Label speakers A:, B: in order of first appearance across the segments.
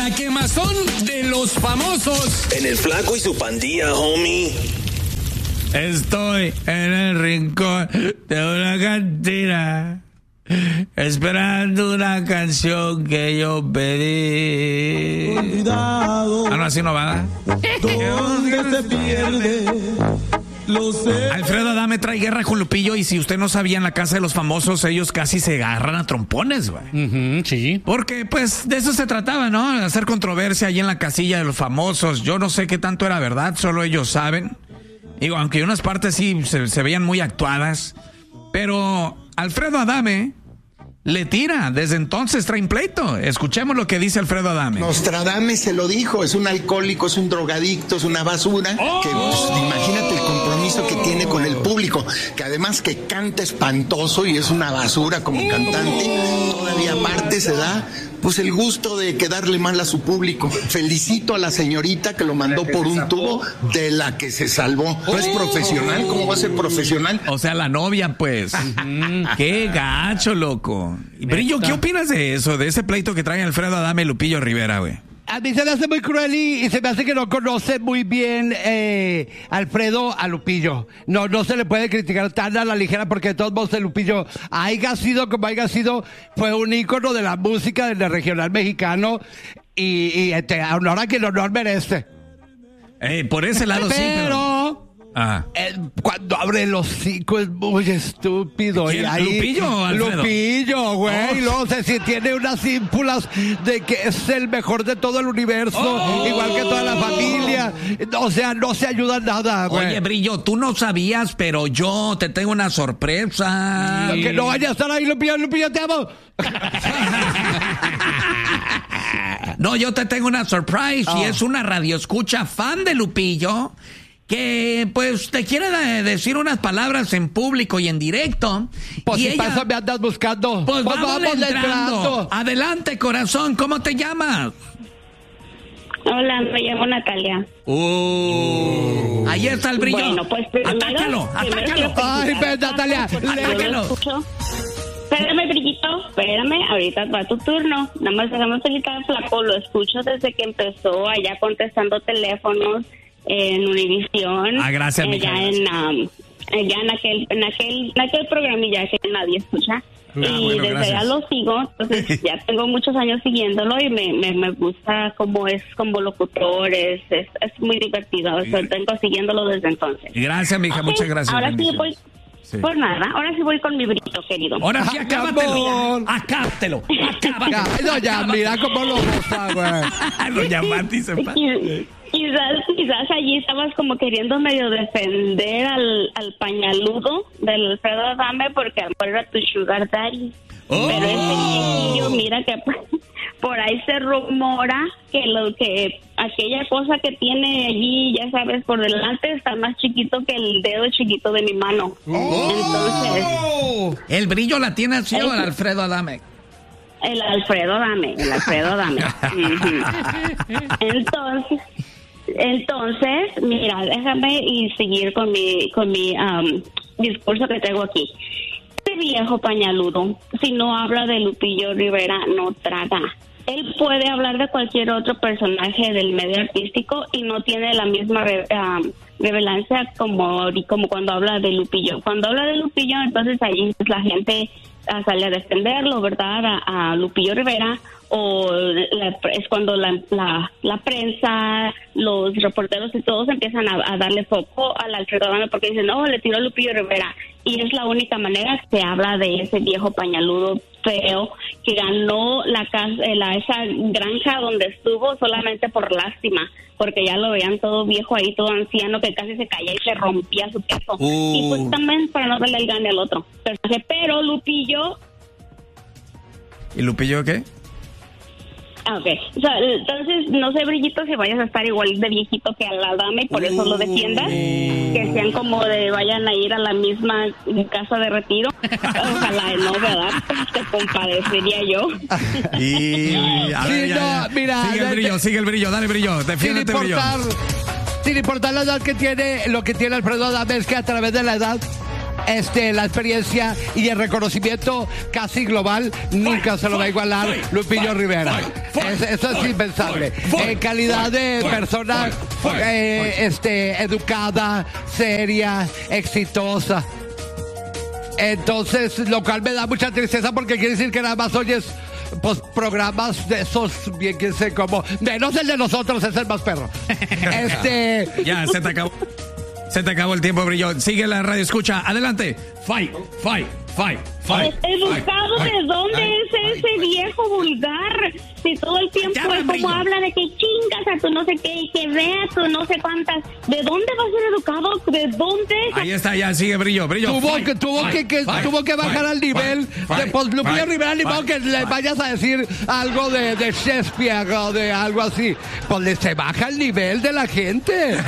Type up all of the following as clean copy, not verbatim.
A: La quemazón de los famosos.
B: En el Flaco y su pandilla, homie.
C: Estoy en el rincón de una cantina, esperando una canción que yo pedí. No, así no va.
D: ¿Dónde se pierde? Lo sé.
C: Alfredo Adame trae guerra con Lupillo, y si usted no sabía, en la casa de los famosos ellos casi se agarran a trompones, güey.
A: Sí.
C: Porque pues de eso se trataba, ¿no? De hacer controversia ahí en la casilla de los famosos. Yo no sé qué tanto era verdad, solo ellos saben. Digo, aunque unas partes sí se veían muy actuadas, pero Alfredo Adame le tira. Desde entonces traen pleito. Escuchemos lo que dice Alfredo Adame.
E: Nostradamus se lo dijo, es un alcohólico, es un drogadicto, es una basura. Que pues, imagínate el compromiso que tiene con el público, que además que canta espantoso y es una basura como cantante, todavía aparte se da pues el gusto de quedarle mal a su público. Felicito a la señorita que lo mandó por un tubo, de la que se salvó. No es profesional, ¿cómo va a ser profesional?
C: O sea, la novia, pues. Qué gacho, loco. Brillo, ¿qué opinas de eso? De ese pleito que traen Alfredo Adame y Lupillo Rivera, güey.
F: A mí se me hace muy cruel y se me hace que no conoce muy bien Alfredo a Lupillo. No se le puede criticar tan a la ligera, porque de todos modos el Lupillo, haya sido como haya sido, fue un ícono de la música del regional mexicano y honor a quien honor merece.
C: Por ese lado sí, pero...
F: Cuando abre el hocico es muy estúpido.
C: ¿Quién?
F: Y ahí,
C: ¿Lupillo o Alfredo?
F: Lupillo, güey. No sé si tiene unas ímpulas de que es el mejor de todo el universo, igual que toda la familia. O sea, no se ayuda en nada, güey.
C: Oye, Brillo, tú no sabías, pero yo te tengo una sorpresa.
F: Que no vaya a estar ahí, Lupillo, te amo.
C: No, yo te tengo una surprise, y es una radioescucha fan de Lupillo que pues te quiere decir unas palabras en público y en directo.
F: Pues
C: y
F: si pasa me andas buscando.
C: Pues vamos entrando.
F: Entrando.
C: Adelante, corazón, ¿cómo te llamas?
G: Hola, me llamo Natalia.
C: Ahí está el Brillo.
G: Bueno, pues
C: atácalo.
F: Ay, pues Natalia,
C: atácalo.
G: Espérame, Brillito, espérame, ahorita va tu turno. Nada más déjame felicitar al Flaco, lo escucho desde que empezó allá contestando teléfonos en Univisión.
C: Gracias, mija.
G: Allá en aquel programilla que nadie escucha. Y desde allá lo sigo, entonces ya tengo muchos años siguiéndolo y me gusta cómo es como locutor, es muy divertido. Tengo siguiéndolo desde entonces.
C: Gracias, mija, muchas gracias.
G: Ahora sí voy. Sí. Por nada, ahora sí voy con mi Brito, querido.
C: Ahora sí, acábatelo.
F: No, ya, mira cómo lo goza, güey.
C: Doña Mati se pasa.
G: Quizás allí estabas como queriendo medio defender al pañaludo del Alfredo Adame, porque a lo mejor era tu sugar daddy. Pero ese chiquillo, mira que por ahí se rumora que aquella cosa que tiene allí, ya sabes, por delante está más chiquito que el dedo chiquito de mi mano. Entonces,
C: el Brillo la tiene así, o el Alfredo Adame.
G: El Alfredo Adame. Entonces, mira, déjame y seguir con mi discurso que tengo aquí. Este viejo pañaludo, si no habla de Lupillo Rivera, no traga. Él puede hablar de cualquier otro personaje del medio artístico y no tiene la misma relevancia como cuando habla de Lupillo. Cuando habla de Lupillo, entonces ahí la gente sale a defenderlo, ¿verdad? A Lupillo Rivera, o es cuando la prensa, los reporteros y todos empiezan a darle foco al Alfredo Adame porque dicen, no, le tiró a Lupillo Rivera. Y es la única manera que se habla de ese viejo pañaludo feo que ganó esa granja donde estuvo solamente por lástima, porque ya lo veían todo viejo ahí, todo anciano, que casi se caía y se rompía su queso. Y pues también para no darle el gane al otro. Pero Lupillo...
C: ¿Y Lupillo qué?
G: Ok, o sea, entonces no sé, Brillito, si vayas a estar igual de viejito que al Adame y por eso lo defiendas, que sean como vayan a ir a la misma casa de retiro. Ojalá no, ¿verdad? Te compadecería yo.
C: Y a ver,
F: mira,
C: sigue el brillo, dale Brillo, defiéndete, Brillo.
F: Sin importar la edad que tiene, lo que tiene Alfredo Adame es que a través de la edad, la experiencia y el reconocimiento casi global nunca se lo va a igualar Lupillo Rivera. Eso es impensable. En calidad de persona educada, seria, exitosa. Entonces, lo cual me da mucha tristeza porque quiere decir que nada más oyes pues programas de esos, bien que sé cómo, menos el de nosotros, es el más perro.
C: Ya, se te acabó. Se te acabó el tiempo, Brillo. Sigue la radio, escucha. Adelante. Fight.
G: Educado, ¿de dónde es ese viejo vulgar? Si todo el tiempo es como habla de que chingas a tu no sé qué y que vea tu no sé cuántas. ¿De dónde va a ser educado? ¿De dónde?
C: Ahí está, ya sigue Brillo.
F: Tuvo que bajar al nivel de pues Lupillo Rivera, ni modo que le vayas a decir algo de Shakespeare o de algo así. Pues se baja el nivel de la gente.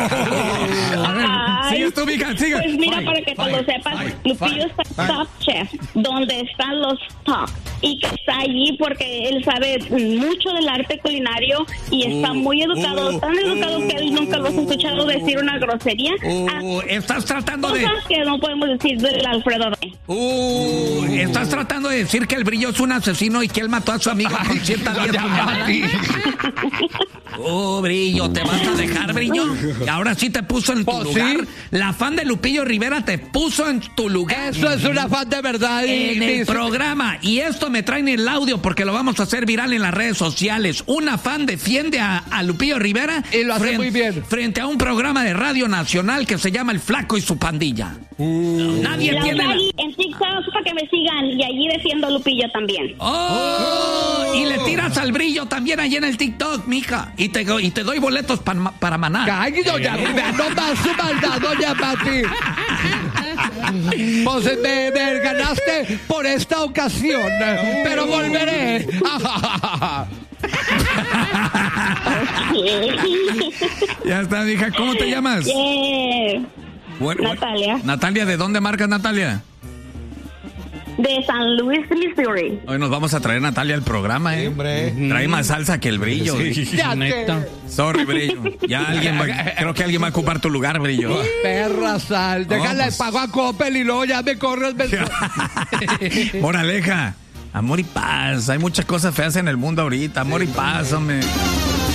C: Sigue tú, mija, sigue.
G: Pues mira, para que te lo sepas, Lupillo está Top Chef, donde están los top, y que está allí porque él sabe mucho del arte culinario y está muy educado, tan educado que él nunca lo has escuchado decir una grosería.
C: Estás tratando
G: cosas que no podemos decir del Alfredo D.
C: Estás tratando de decir que el Brillo es un asesino y que él mató a su amiga con 110 puñaladas. Brillo, ¿te vas a dejar, Brillo? Y ahora sí te puso en tu lugar. ¿Sí? La fan de Lupillo Rivera te puso en tu lugar.
F: Eso es una fan de verdad.
C: En el programa. Y esto me traen el audio porque lo vamos a hacer viral en las redes sociales. Una fan defiende a Lupillo Rivera.
F: Y lo hace muy bien.
C: Frente a un programa de Radio Nacional que se llama El Flaco y su Pandilla. Nadie tiene...
G: En TikTok para que me sigan. Y allí defiendo a Lupillo también.
C: Y le tiras al Brillo también allí en el TikTok, mija. Y te doy boletos para Maná.
F: ¡Ay, doña! ¡No más su maldad, doña Pati! Pues me ganaste por esta ocasión, pero volveré.
C: Ya está, mija. ¿Cómo te llamas?
G: Natalia.
C: Natalia, ¿de dónde marcas, Natalia?
G: De San Luis, Missouri.
C: Hoy nos vamos a traer Natalia al programa, ¿eh?
F: Hombre.
C: Trae más salsa que el Brillo.
F: Sí, neta.
C: Sorry, Brillo. Ya creo que alguien va a ocupar tu lugar, Brillo.
F: Perra sal. Déjale el pago a Coppel y luego ya me corres.
C: Moraleja. Amor y paz. Hay muchas cosas feas en el mundo ahorita. Amor y paz, hombre.